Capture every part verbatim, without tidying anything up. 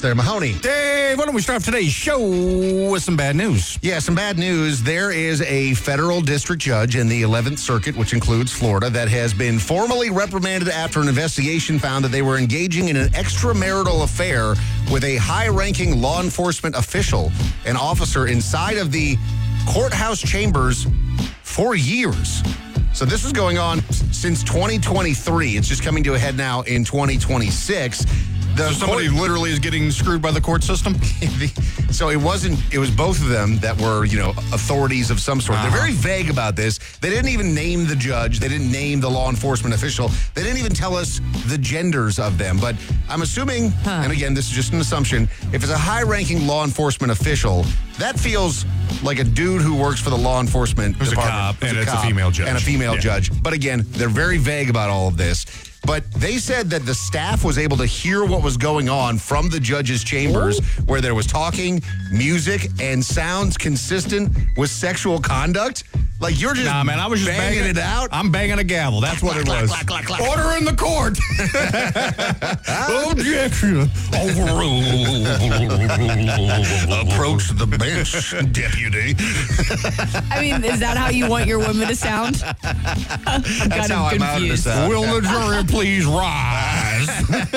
there, Mahoney. Dave, why don't we start off today's show with some bad news? Yeah, some bad news. There is a federal district judge in the eleventh Circuit, which includes Florida, that has been formally reprimanded after an investigation found that they were engaging in an extramarital affair with a high-ranking law enforcement official, an officer inside of the courthouse chambers for years. So this was going on since twenty twenty-three. It's just coming to a head now in twenty twenty-six. The So somebody court- literally is getting screwed by the court system? So it wasn't, it was both of them that were, you know, authorities of some sort. Uh-huh. They're very vague about this. They didn't even name the judge. They didn't name the law enforcement official. They didn't even tell us the genders of them. But I'm assuming, Huh. and again, this is just an assumption, if it's a high-ranking law enforcement official, that feels like a dude who works for the law enforcement Who's a department. cop, Who's and it's a cop female judge. And a female Yeah. judge. But again, they're very vague about all of this. But they said that the staff was able to hear what was going on from the judge's chambers, where there was talking, music, and sounds consistent with sexual conduct. Like, you're just, Nah, man, I was just banging, banging it out. I'm banging a gavel. That's what it Clack, was. clack, clack, clack, clack. Order in the court. Objection. Overruled. Approach the bench, deputy. I mean, is that how you want your women to sound? I'm That's kind how of I'm out of confused. this. Will the jury please rise?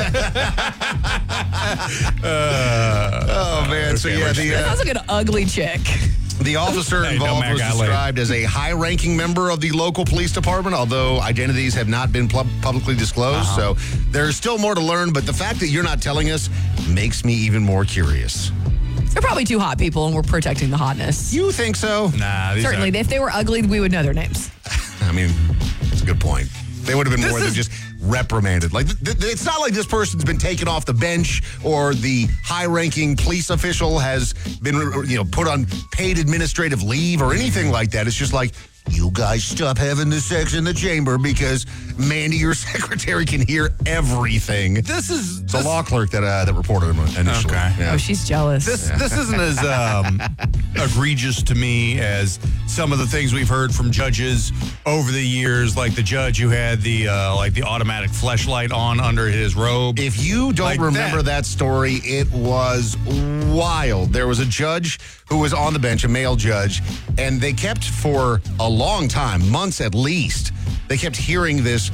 Oh, man. So, Okay, yeah, we're the... That Uh, sounds like an ugly chick. The officer Hey, involved don't was make out later. described as a high-ranking member of the local police department, although identities have not been pub- publicly disclosed. Uh-huh. So there's still more to learn, but the fact that you're not telling us makes me even more curious. They're probably two hot people, and we're protecting the hotness. You think so? Nah, these Certainly, are- if they were ugly, we would know their names. I mean, it's a good point. They would have been This more than is- just reprimanded. Like, th- th- it's not like this person's been taken off the bench or the high-ranking police official has been, you know, put on paid administrative leave or anything like that. It's just like, you guys stop having the sex in the chamber because Mandy, your secretary, can hear everything. This is It's a this- law clerk that uh, that reported him initially. Okay. Yeah. Oh, she's jealous. This this isn't as um, egregious to me as some of the things we've heard from judges over the years, like the judge who had the uh, like the automatic fleshlight on under his robe. If you don't Like remember that. that. story, it was wild. There was a judge who was on the bench, a male judge, and they kept for a long time, months at least, they kept hearing this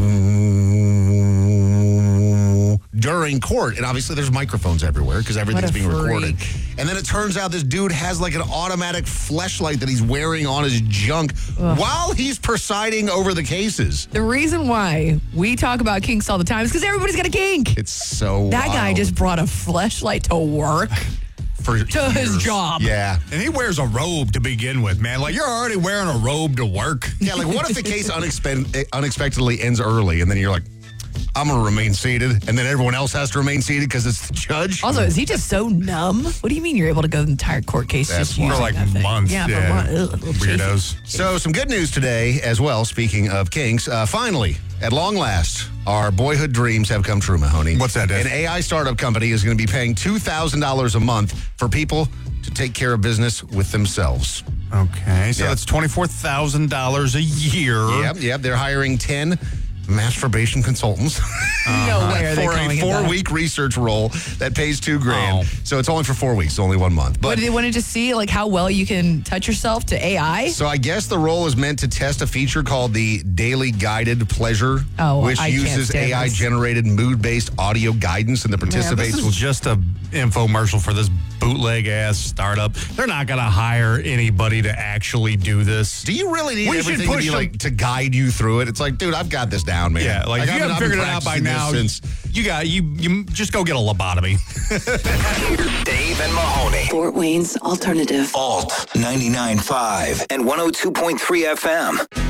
during court. And obviously there's microphones everywhere because everything's What a being recorded. freak. And then it turns out this dude has like an automatic fleshlight that he's wearing on his junk while he's presiding over the cases. The reason why we talk about kinks all the time is because everybody's got a kink. It's so That guy wild. just brought a fleshlight to work. For to his years. job. Yeah. And he wears a robe to begin with, man. Like, you're already wearing a robe to work. Yeah, like what if the case unexpe- unexpectedly ends early and then you're like, I'm going to remain seated, and then everyone else has to remain seated because it's the judge? Also, is he just so numb? What do you mean you're able to go the entire court case That's just wild. using For like that thing? months. Yeah, Yeah, for months. Ugh, little chafy. Weirdos. So some good news today as well, speaking of kinks. Uh, finally, at long last, our boyhood dreams have come true, Mahoney. What's that, Dave? An A I startup company is going to be paying two thousand dollars a month for people to take care of business with themselves. Okay, so Yeah. that's twenty-four thousand dollars a year. Yep, yep. They're hiring ten masturbation consultants. No way are they for a calling it that. four-week research role that pays two grand. Oh. So it's only for four weeks, only one month. But What, do they want to just see like how well you can touch yourself to A I? so I guess the role is meant to test a feature called the Daily Guided Pleasure, Oh, which I can't uses stand A this. I-generated mood-based audio guidance, and the Man, participates this will is just a infomercial for this bootleg ass startup. They're not going to hire anybody to actually do this. Do you really need We should everything to push be them- like to guide you through it? It's like, dude, I've got this down, man. Yeah, like, if I've you been- haven't I've been figured it out by practicing now, this since you got you you just go get a lobotomy. Dave and Mahoney. Fort Wayne's Alternative. Alt ninety-nine point five and one oh two point three F M.